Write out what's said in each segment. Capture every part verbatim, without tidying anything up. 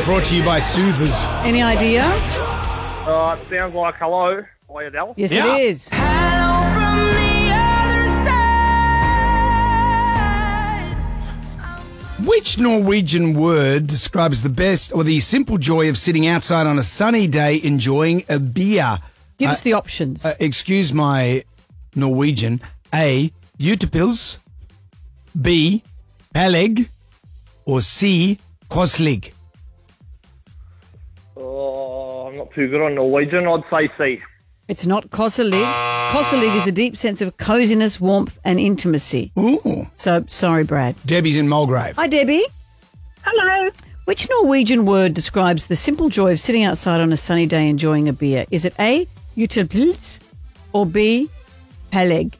Brought to you by Soothers. Any idea? Uh, it sounds like Hello by Adele. Yes, Yeah. it is. Hello from the other side. Which Norwegian word describes the best or the simple joy of sitting outside on a sunny day enjoying a beer? Give Uh, us the options. Uh, excuse my Norwegian. A. Utepils. B. Peleg. Or C. Koslig. Oh, I'm not too good on Norwegian. I'd say C. It's not Kosselig. Kosselig is a deep sense of coziness, warmth, and intimacy. Ooh. So, sorry, Brad. Debbie's in Mulgrave. Hi, Debbie. Hello. Which Norwegian word describes the simple joy of sitting outside on a sunny day enjoying a beer? Is it A, Utepils, or B, Peleg?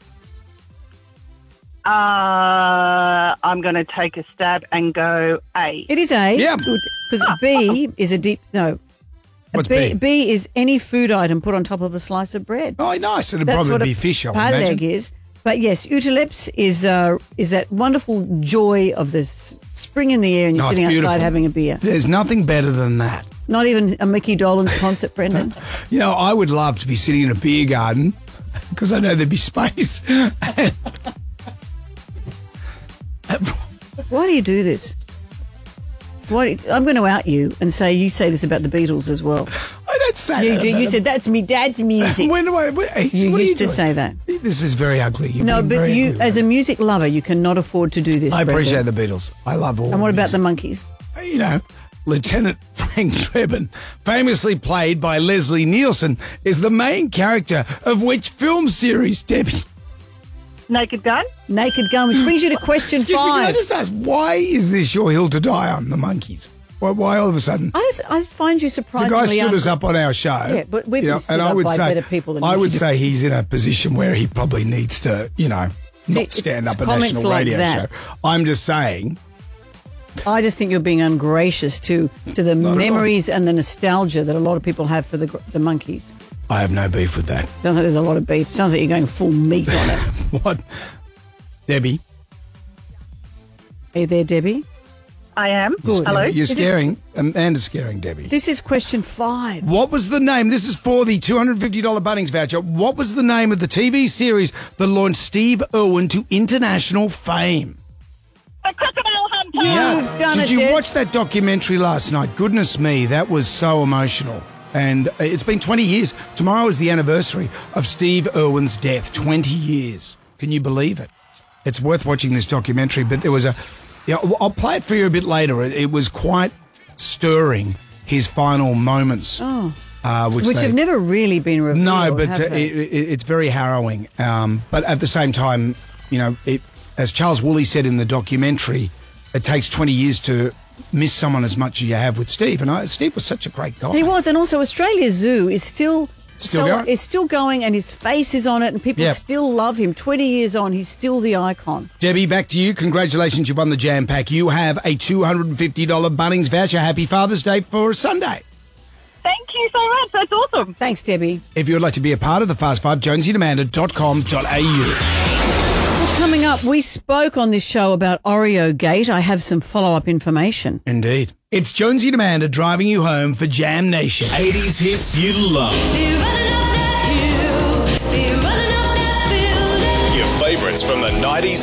Uh, I'm going to take a stab and go A. It is A. Yeah. Because B is a deep, no. What's B, B? B is any food item put on top of a slice of bread. Oh, nice. It'd That's probably what be a fish, I would Peleg imagine. is. But yes, utelips is uh, is that wonderful joy of the s- spring in the air and you're No, it's sitting beautiful. outside having a beer. There's nothing better than that. Not even a Mickey Dolenz concert, Brendan. You know, I would love to be sitting in a beer garden because I know there'd be space. Why do you do this? Why do you- I'm going to out you and say you say this about the Beatles as well. I don't say You that. do. You about said that's me dad's music. them. When do I? When, hey, You what are used to doing? say that. This is very ugly. You're No, being but very you, ugly as a with music lover, you cannot afford to do this. it. I Brendan. appreciate the Beatles. I love all. And what the about the music. monkeys? You know, Lieutenant Frank Drebin, famously played by Leslie Nielsen, is the main character of which film series, Debbie? Naked Gun? Naked Gun, which brings you to question Excuse me, can I five. just ask, why is this your hill to die on, the monkeys? Why, why all of a sudden? I, just, I find you The surprisingly. guy stood un- us up on our show. Yeah, but we've been stood up by better people than I you. would say he's in a position where he probably needs to, you know, See, not stand it's up a comments national like radio that. show. I'm just saying, I just think you're being ungracious to to the at all. memories and the nostalgia that a lot of people have for the gr- the monkeys. I have no beef with that. Sounds like there's a lot of beef. Sounds like you're going full meat on it. What, Debbie? Are you there, Debbie? I am. Good. Hello? You're Is this- scaring, Amanda's scaring Debbie. This is question five. What was the name? This is for the two hundred fifty dollars Bunnings voucher. What was the name of the T V series that launched Steve Irwin to international fame? The Crocodile Hunter. You've done Did it, you Deb. watch that documentary last night? Goodness me, that was so emotional. And it's been twenty years. Tomorrow is the anniversary of Steve Irwin's death. twenty years. Can you believe it? It's worth watching this documentary, but there was a... Yeah, I'll play it for you a bit later. It, it was quite stirring, his final moments. Oh. Uh, which Which they- have never really been revealed. No, but have uh, they? it, it, it's very harrowing. Um, but at the same time, you know, it, as Charles Woolley said in the documentary, it takes twenty years to miss someone as much as you have with Steve. And I, Steve was such a great guy. He was, and also Australia Zoo is still Still so, going? It's still going, and his face is on it, and people Yep. still love him. Twenty years on, he's still the icon. Debbie, back to you. Congratulations, you've won the Jam Pack. You have a two hundred fifty dollars Bunnings voucher. Happy Father's Day for Sunday. Thank you so much. That's awesome. Thanks, Debbie. If you would like to be a part of the Fast Five, jonesy and amanda dot com dot a u. Coming up, we spoke on this show about Oreo Gate. I have some follow-up information. Indeed. It's Jonesy and Amanda driving you home for Jam Nation. eighties hits you love. Your favorites from the nineties